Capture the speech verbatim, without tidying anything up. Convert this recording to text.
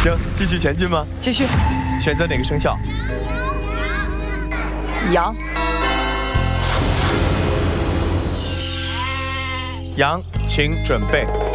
行，继续前进吗？ 继续。 选择哪个生肖？ 羊。 羊，请准备。